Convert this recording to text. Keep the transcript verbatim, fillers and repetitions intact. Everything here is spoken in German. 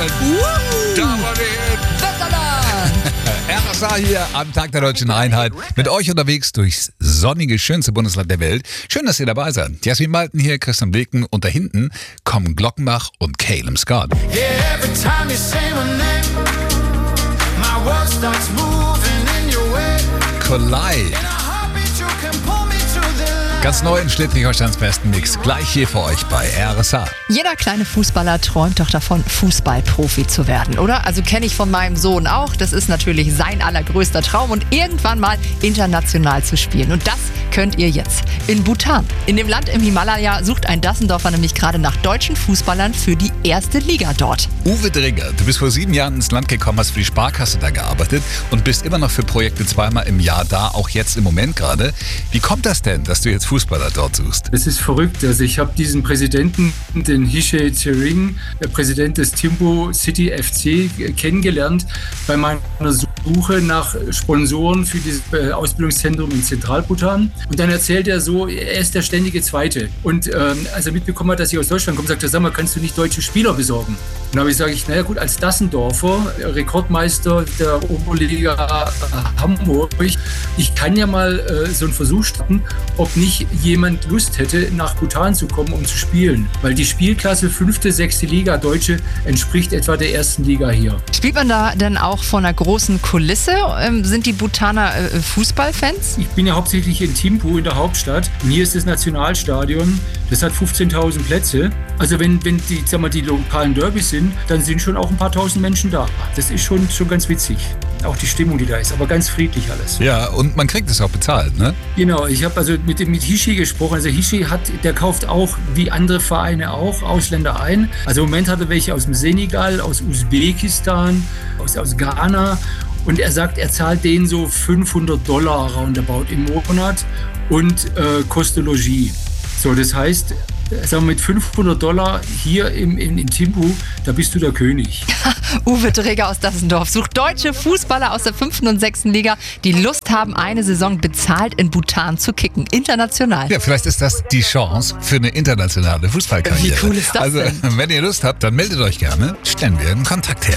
Uh, da wollen wir hin. R S A hier am Tag der Deutschen Einheit. Mit euch unterwegs durchs sonnige, schönste Bundesland der Welt. Schön, dass ihr dabei seid. Jasmin Malten hier, Christian Wilken und da hinten kommen Glockenbach und Caleb Scott. Collide. Ganz neu in Schleswig-Holsteins besten Mix. Gleich hier für euch bei R S A. Jeder kleine Fußballer träumt doch davon, Fußballprofi zu werden, oder? Also kenne ich von meinem Sohn auch. Das ist natürlich sein allergrößter Traum und irgendwann mal international zu spielen. Und das könnt ihr jetzt in Bhutan. In dem Land im Himalaya sucht ein Dassendorfer nämlich gerade nach deutschen Fußballern für die erste Liga dort. Uwe Dregger, du bist vor sieben Jahren ins Land gekommen, hast für die Sparkasse da gearbeitet und bist immer noch für Projekte zweimal im Jahr da, auch jetzt im Moment gerade. Wie kommt das denn, dass du jetzt Fußballer dort suchst? Es ist verrückt. Also ich habe diesen Präsidenten, den Hishe Tsering, der Präsident des Thimphu City F C, kennengelernt bei meiner Suche nach Sponsoren für dieses Ausbildungszentrum in Zentralbhutan. Und dann erzählt er so, er ist der ständige Zweite. Und ähm, als er mitbekommen hat, dass ich aus Deutschland komme, sagt er, sag mal, kannst du nicht deutsche Spieler besorgen? Und dann sage ich, naja gut, als Dassendorfer, Rekordmeister der Oberliga Hamburg, ich kann ja mal äh, so einen Versuch starten, ob nicht jemand Lust hätte, nach Bhutan zu kommen, um zu spielen. Weil die Spielklasse fünfte, sechste Liga Deutsche entspricht etwa der ersten Liga hier. Spielt man da denn auch vor einer großen Kulisse? Ähm, sind die Bhutaner äh, Fußballfans? Ich bin ja hauptsächlich in Thimphu, in der Hauptstadt. Und hier ist das Nationalstadion. Das hat fünfzehntausend Plätze. Also wenn, wenn die, sag mal, die lokalen Derbys sind, dann sind schon auch ein paar tausend Menschen da. Das ist schon, schon ganz witzig. Auch die Stimmung, die da ist. Aber ganz friedlich alles. Ja, und man kriegt es auch bezahlt, ne? Genau. Ich habe also mit, mit Hishe gesprochen. Also Hishe hat, der kauft auch, wie andere Vereine auch, Ausländer ein. Also im Moment hat er welche aus dem Senegal, aus Usbekistan, aus, aus Ghana. Und er sagt, er zahlt denen so fünfhundert Dollar roundabout im Monat und äh, Koste Logis. So, das heißt, sagen wir mit fünfhundert Dollar hier im, in, in Thimphu, da bist du der König. Uwe Dregger aus Dassendorf sucht deutsche Fußballer aus der fünften und sechsten Liga, die Lust haben, eine Saison bezahlt in Bhutan zu kicken. International. Ja, vielleicht ist das die Chance für eine internationale Fußballkarriere. Wie cool ist das also, denn? wenn ihr Lust habt, dann meldet euch gerne. Stellen wir einen Kontakt her.